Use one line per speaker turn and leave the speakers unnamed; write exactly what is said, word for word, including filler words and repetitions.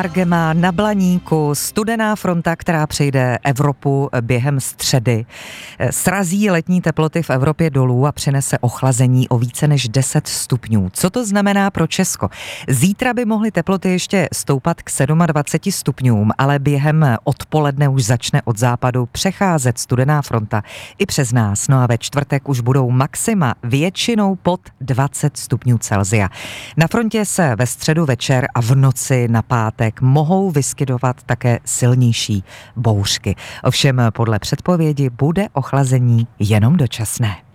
Argema na Blaníku, studená fronta, která přejde Evropu během středy, srazí letní teploty v Evropě dolů a přinese ochlazení o více než deset stupňů. Co to znamená pro Česko? Zítra by mohly teploty ještě stoupat k dvaceti sedmi stupňům, ale během odpoledne už začne od západu přecházet studená fronta i přes nás. No a ve čtvrtek už budou maxima většinou pod dvacet stupňů Celsia. Na frontě se ve středu večer a v noci na pátek mohou vyskytovat také silnější bouřky. Ovšem podle předpovědi bude ochlazení jenom dočasné.